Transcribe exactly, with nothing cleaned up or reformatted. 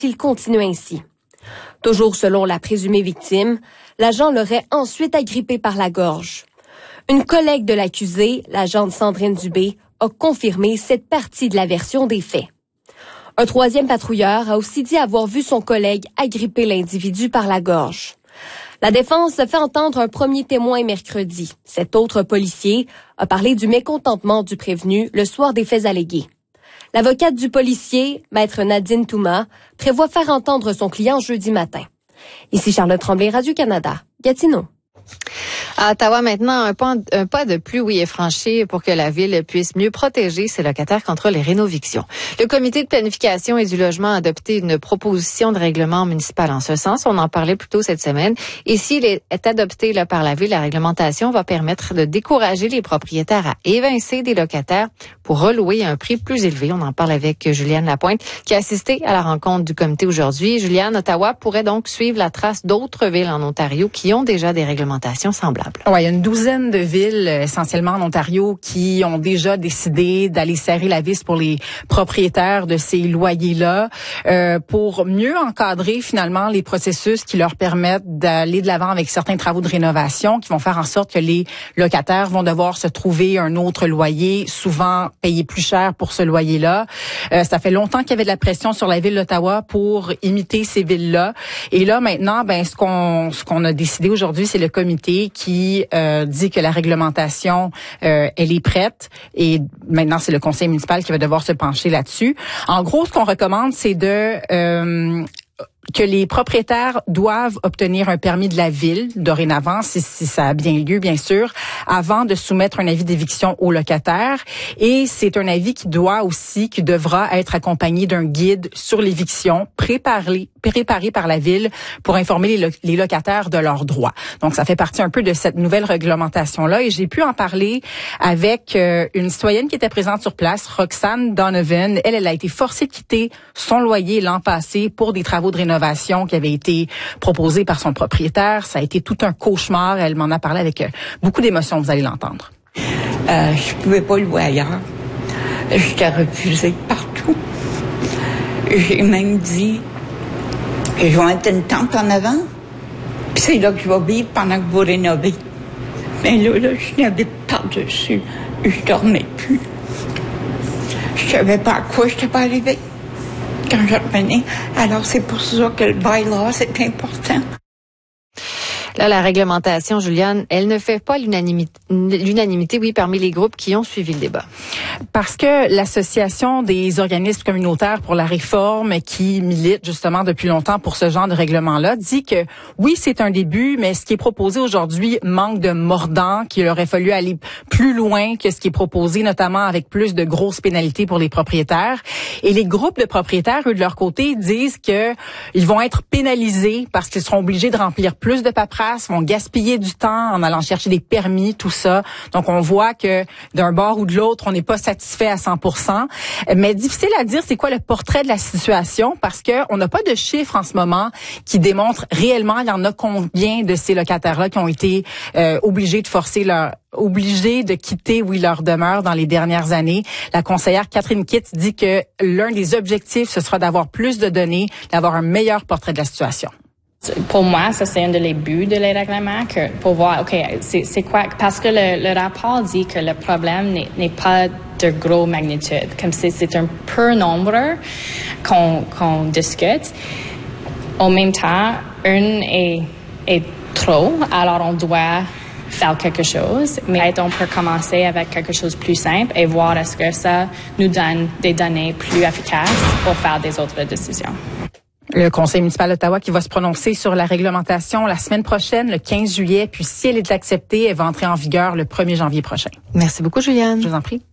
s'il continue ainsi. Toujours selon la présumée victime, l'agent l'aurait ensuite agrippé par la gorge. Une collègue de l'accusé, l'agente Sandrine Dubé, a confirmé cette partie de la version des faits. Un troisième patrouilleur a aussi dit avoir vu son collègue agripper l'individu par la gorge. La défense a fait entendre un premier témoin mercredi. Cet autre policier a parlé du mécontentement du prévenu le soir des faits allégués. L'avocate du policier, maître Nadine Touma, prévoit faire entendre son client jeudi matin. Ici Charlotte Tremblay, Radio-Canada, Gatineau. À Ottawa, maintenant, un pas, un pas de plus, oui, est franchi pour que la ville puisse mieux protéger ses locataires contre les rénovictions. Le comité de planification et du logement a adopté une proposition de règlement municipal en ce sens. On en parlait plus tôt cette semaine. Et s'il est adopté là, par la ville, la réglementation va permettre de décourager les propriétaires à évincer des locataires pour relouer à un prix plus élevé. On en parle avec Juliane Lapointe, qui a assisté à la rencontre du comité aujourd'hui. Juliane, Ottawa pourrait donc suivre la trace d'autres villes en Ontario qui ont déjà des réglementations semblables. Ouais, il y a une douzaine de villes, essentiellement en Ontario, qui ont déjà décidé d'aller serrer la vis pour les propriétaires de ces loyers-là, euh, pour mieux encadrer finalement les processus qui leur permettent d'aller de l'avant avec certains travaux de rénovation, qui vont faire en sorte que les locataires vont devoir se trouver un autre loyer, souvent payer plus cher pour ce loyer-là. Euh, ça fait longtemps qu'il y avait de la pression sur la ville d'Ottawa pour imiter ces villes-là. Et là, maintenant, ben ce qu'on ce qu'on a décidé aujourd'hui, c'est le comité qui euh, dit que la réglementation, euh, elle est prête. Et maintenant, c'est le conseil municipal qui va devoir se pencher là-dessus. En gros, ce qu'on recommande, c'est de... Euh, que les propriétaires doivent obtenir un permis de la ville, dorénavant, si, si ça a bien lieu, bien sûr, avant de soumettre un avis d'éviction aux locataires. Et c'est un avis qui doit aussi, qui devra être accompagné d'un guide sur l'éviction préparé, préparé par la ville pour informer les, lo- les locataires de leurs droits. Donc, ça fait partie un peu de cette nouvelle réglementation-là. Et j'ai pu en parler avec euh, une citoyenne qui était présente sur place, Roxane Donovan. Elle, elle a été forcée de quitter son loyer l'an passé pour des travaux de rénovation qui avait été proposée par son propriétaire. Ça a été tout un cauchemar. Elle m'en a parlé avec beaucoup d'émotion, vous allez l'entendre. Euh, je pouvais pas louer ailleurs. J'étais refusée partout. J'ai même dit, je vais mettre une tente en avant, puis c'est là que je vais vivre pendant que vous rénovez. Mais là, là, je n'avais par-dessus. Je dormais plus. Je savais pas à quoi je n'étais pas arrivée quand je revenais. Alors, c'est pour ça que le bylaw, c'est important. Là, la réglementation, Juliane, elle ne fait pas l'unanimité, l'unanimité, oui, parmi les groupes qui ont suivi le débat. Parce que l'Association des organismes communautaires pour la réforme, qui milite justement depuis longtemps pour ce genre de règlement-là, dit que oui, c'est un début, mais ce qui est proposé aujourd'hui manque de mordant, qu'il aurait fallu aller plus loin que ce qui est proposé, notamment avec plus de grosses pénalités pour les propriétaires. Et les groupes de propriétaires, eux, de leur côté, disent que ils vont être pénalisés parce qu'ils seront obligés de remplir plus de paperasse, vont gaspiller du temps en allant chercher des permis, tout ça. Donc, on voit que d'un bord ou de l'autre, on n'est pas satisfait à cent pour cent. Mais difficile à dire c'est quoi le portrait de la situation parce que on n'a pas de chiffres en ce moment qui démontrent réellement il y en a combien de ces locataires-là qui ont été euh, obligés de forcer leur obligés de quitter où ils leur demeurent dans les dernières années. La conseillère Catherine Kitts dit que l'un des objectifs, ce sera d'avoir plus de données, d'avoir un meilleur portrait de la situation. Pour moi, ça c'est un des buts de les règlements, que pour voir, ok, c'est, c'est quoi, parce que le, le rapport dit que le problème n'est, n'est pas de gros magnitude, comme c'est, c'est un peu nombre qu'on, qu'on discute. En même temps, une est, est trop, alors on doit faire quelque chose, mais on peut commencer avec quelque chose de plus simple et voir est-ce que ça nous donne des données plus efficaces pour faire des autres décisions. Le Conseil municipal d'Ottawa qui va se prononcer sur la réglementation la semaine prochaine, le quinze juillet, puis si elle est acceptée, elle va entrer en vigueur le premier janvier prochain. Merci beaucoup, Juliane. Je vous en prie.